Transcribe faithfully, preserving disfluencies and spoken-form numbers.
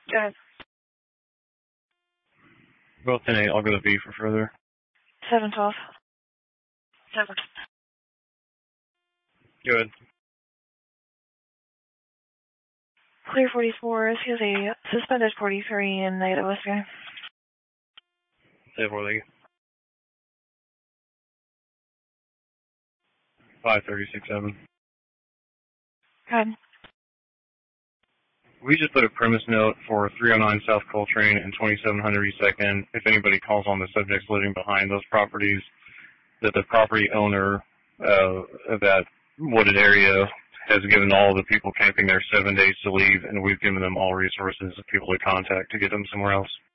Go ahead. Both ten eight, I'll go to B for further. seven twelve. seven. Go ahead. Clear forty-four. He has a suspended forty-three and negative whiskey. Say four, thank you. five thirty-six seven. Go ahead. We just put a premise note for three oh nine South Coltrane and twenty-seven hundred East second. If anybody calls on the subjects living behind those properties, that the property owner uh, of that wooded area has given all the people camping there seven days to leave, and we've given them all resources of people to contact to get them somewhere else.